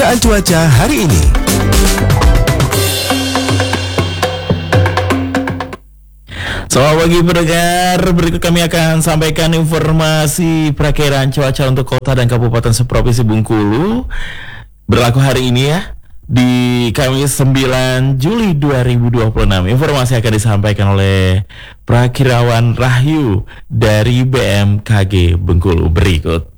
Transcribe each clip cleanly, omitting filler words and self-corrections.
Perakiran cuaca hari ini. Selamat pagi pendengar, berikut kami akan sampaikan informasi perakiran cuaca untuk kota dan kabupaten seprovinsi Bengkulu berlaku hari ini ya, di Kamis 9 Juli 2026. Informasi akan disampaikan oleh Prakirawan Rahyu dari BMKG Bengkulu berikut.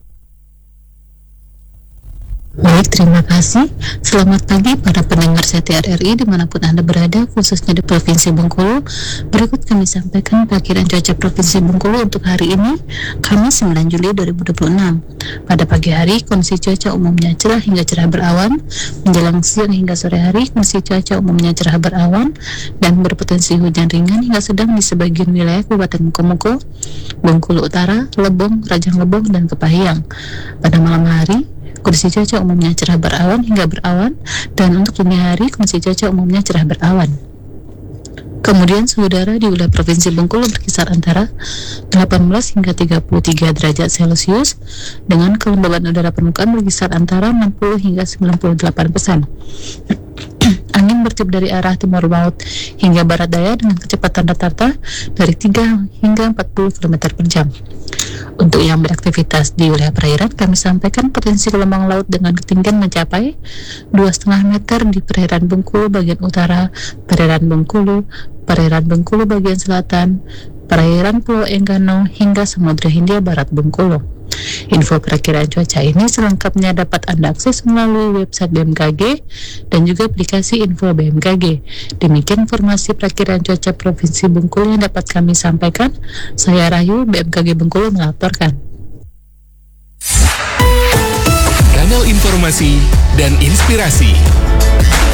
Baik, terima kasih. Selamat pagi para pendengar setia RRI dimanapun Anda berada, khususnya di Provinsi Bengkulu. Berikut kami sampaikan perakiran cuaca Provinsi Bengkulu untuk hari ini, Kamis 9 Juli 2026. Pada pagi hari, kondisi cuaca umumnya cerah hingga cerah berawan. Menjelang siang hingga sore hari, kondisi cuaca umumnya cerah berawan dan berpotensi hujan ringan hingga sedang di sebagian wilayah Kabupaten Komoko, Bengkulu Utara, Lebong, Rajang Lebong, dan Kepahyang. Pada malam hari, kondisi cuaca umumnya cerah berawan hingga berawan, dan untuk dini hari kondisi cuaca umumnya cerah berawan. Kemudian suhu udara di wilayah Provinsi Bengkulu berkisar antara 18 hingga 33 derajat Celcius dengan kelembaban udara permukaan berkisar antara 60 hingga 98%. Angin bertiup dari arah timur laut hingga barat daya dengan kecepatan rata-rata dari 3 hingga 40 km per jam. Untuk yang beraktivitas di wilayah perairan, kami sampaikan potensi gelombang laut dengan ketinggian mencapai 2,5 meter di perairan Bengkulu bagian utara, perairan Bengkulu bagian selatan, perairan Pulau Enggano hingga Samudra Hindia Barat Bengkulu. Info perakiraan cuaca ini selengkapnya dapat Anda akses melalui website BMKG dan juga aplikasi info BMKG. Demikian informasi perakiraan cuaca Provinsi Bengkulu yang dapat kami sampaikan. Saya Rahyu, BMKG Bengkulu melaporkan. Kanal informasi dan inspirasi